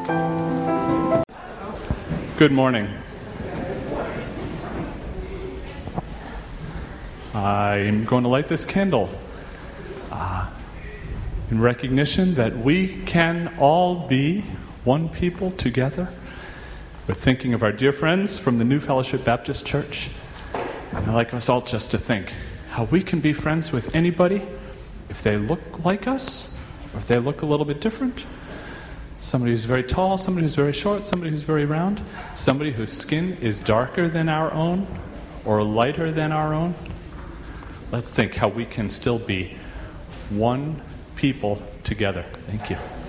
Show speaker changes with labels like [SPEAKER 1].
[SPEAKER 1] Good morning. I'm going to light this candle in recognition that we can all be one people together. We're thinking of our dear friends from the New Fellowship Baptist Church. And I'd like us all just to think how we can be friends with anybody if they look like us or if they look a little bit different. Somebody who's very tall, somebody who's very short, somebody who's very round, somebody whose skin is darker than our own or lighter than our own. Let's think how we can still be one people together. Thank you.